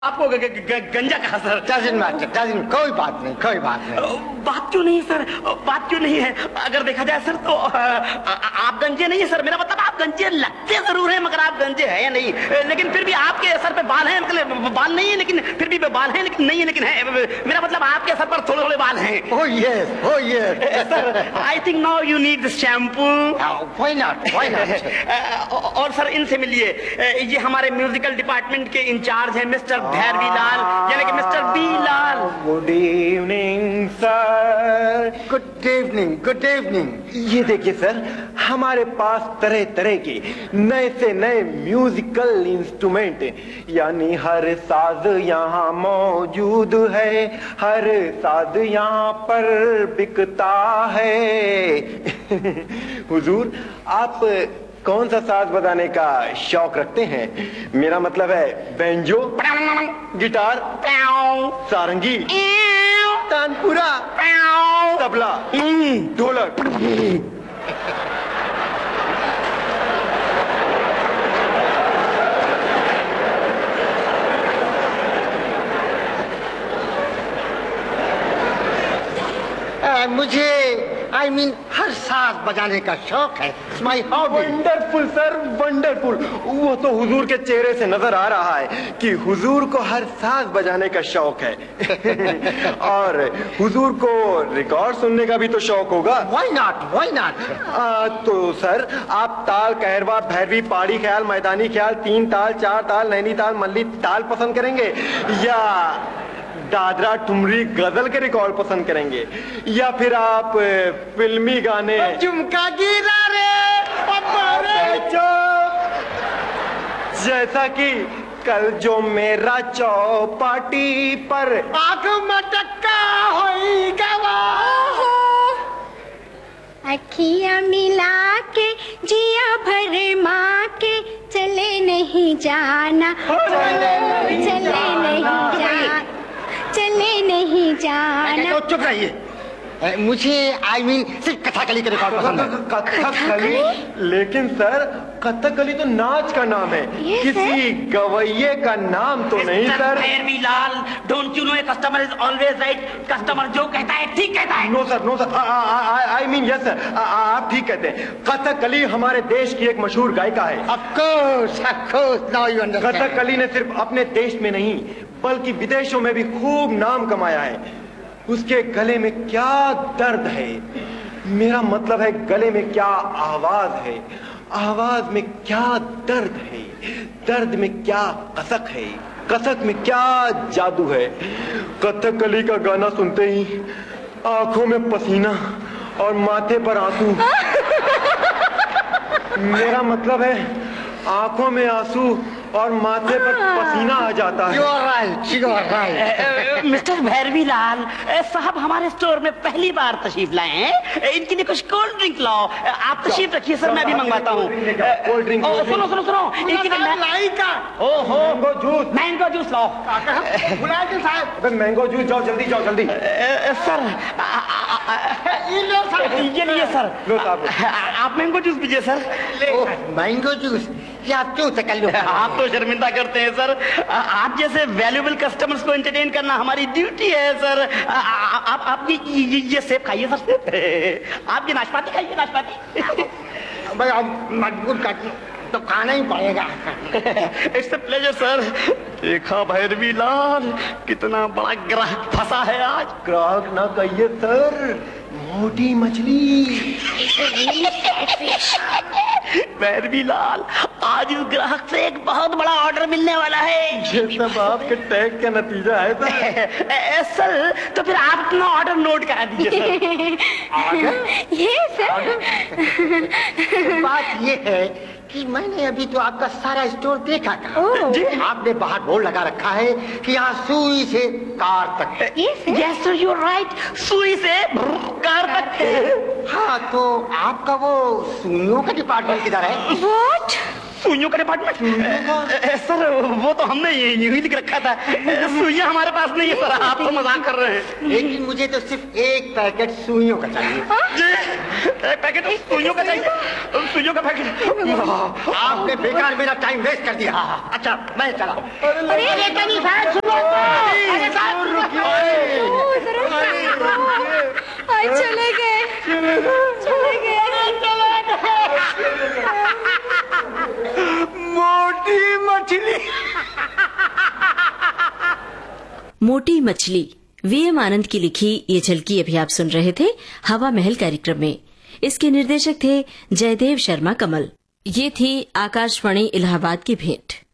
आपको गंजा कहा सर? कोई बात नहीं। बात क्यों नहीं सर? बात क्यों नहीं है? अगर देखा जाए सर तो आप गंजे नहीं है सर। मेरा मतलब आप गंजे लगते जरूर हैं मगर आप गंजे हैं या नहीं। लेकिन फिर भी आपके सर पे बाल हैं, मतलब बाल नहीं है लेकिन फिर भी बाल हैं, लेकिन नहीं है लेकिन है। मेरा मतलब आपके सर पर थोड़े थोड़े बाल हैं। Oh yes sir I think now you need this shampoo. Why not? और सर इनसे मिलिए, ये हमारे म्यूजिकल डिपार्टमेंट के इंचार्ज हैं मिस्टर भैरवी लाल, यानी कि मिस्टर बी लाल। Good evening sir. Good evening. ये देखिए सर, हमारे पास तरह तरह के नए से नए म्यूजिकल इंस्ट्रूमेंट, यानी हर साज यहाँ मौजूद है, हर साज यहाँ पर बिकता है। हुजूर, आप कौन सा साज बजाने का शौक रखते हैं? मेरा मतलब है बैंजो, गिटार, सारंगी, तानपुरा, तबला, ढोलक। मुझे हर साज बजाने का शौक है। My hobby. Wonderful sir, wonderful. वो तो हुजूर के चेहरे से नजर आ रहा है कि हुजूर को हर साज बजाने का शौक है। और हुजूर को रिकॉर्ड सुनने का भी तो शौक होगा। Why not? तो सर, आप ताल, कहरवा, भैरवी, पहाड़ी ख्याल, मैदानी ख्याल, 3 ताल, 4 ताल, नैनी ताल, मल्ली ताल पसंद करेंगे, या दादरा ठुमरी गजल के रिकॉर्ड पसंद करेंगे, या फिर आप फिल्मी गाने? झुमका गिरा रे जैसा कि कल जो मेरा चौपाटी पर आंख मटका होई गवा, अखियां मिला के जिया भर माँ के, चले नहीं जाना, चले नहीं जाना। चुप रहिए। मुझे सिर्फ कथकली के रिकॉर्ड पसंद है। कथकली? लेकिन सर, कथकली तो नाच का नाम है, किसी गवैये का नाम तो नहीं sir. Bhairavi Lal, don't you know a customer is always right. Customer जो कहता है ठीक कहता है। No sir, I mean yes sir, आप ठीक कहते हैं। कथकली हमारे देश की एक मशहूर गायिका है। Of course, now you understand. Kathakali ने सिर्फ अपने देश में नहीं बल्कि विदेशों में भी खूब नाम कमाया है। उसके गले में क्या दर्द है, मेरा मतलब है गले में क्या आवाज है, आवाज में क्या दर्द है, दर्द में क्या कसक है, कसक में क्या जादू है। कथकली का गाना सुनते ही आंखों में पसीना और माथे पर आंसू। मेरा मतलब है आंखों में आंसू और माथे पर पसीना आ जाता है। You are right. Mister Bhairavi लाल साहब हमारे स्टोर में पहली बार तशरीफ लाए हैं, इनके लिए कुछ कोल्ड ड्रिंक लाओ। आप तशरीफ रखिए सर, मैं भी मंगवाता हूँ। Cold drink? सुनो, इनके मैंगो जूस लाओ। मैंगो जूस, जाओ जल्दी। सर ये लिए सर, लो साहब, आप मैंगो जूस पीजिए सर। Mango juice? आप क्यों तकल्लुफ़? आप तो शर्मिंदा करते हैं सर। आप जैसे वैल्यूएबल कस्टमर्स को एंटरटेन करना हमारी ड्यूटी है सर। आप ये सेब खाइए सर। आप ये नाशपाती खाइए, नाशपाती। भाई अब मजबूर कर तो खाना ही पड़ेगा। It's a pleasure sir. देखा भैरवी लाल, कितना बड़ा ग्राहक फंसा है आज। ग्राहक ना कहिए सर, मोटी मछली। भैरवी लाल, आज इस ग्राहक से एक बहुत बड़ा ऑर्डर मिलने वाला है। ये सब आपके टैग का नतीजा है सर। सर तो फिर आप अपना ऑर्डर नोट करा दीजिए सर। ये सर, बात ये है कि मैंने अभी तो आपका सारा स्टोर देखा था। जी? आपने बाहर बोर्ड लगा रखा है कि यहाँ सुई से कार तक। Yes sir, you are right, सुई से कार तक। हाँ, तो आपका वो सुइयों का डिपार्टमेंट किधर है? व्हाट? सुइयों का डिपार्टमेंट? सर वो तो हमने यूं ही लिख रखा था, सुइयां हमारे पास नहीं है सर, आप तो मजाक कर रहे हैं। लेकिन मुझे तो सिर्फ एक पैकेट सुइयों का चाहिए। जी एक पैकेट सुइयों का चाहिए? सुइयों का पैकेट? आपने बेकार मेरा टाइम वेस्ट कर दिया। अच्छा मैं चला। अरे कहीं साहब सुनो, अरे साहब चले गए, चले गए। मोटी मछली। मोटी मछली वीएम आनंद की लिखी ये झलकी अभी आप सुन रहे थे हवा महल कार्यक्रम में। इसके निर्देशक थे जयदेव शर्मा कमल। ये थी आकाशवाणी इलाहाबाद की भेंट।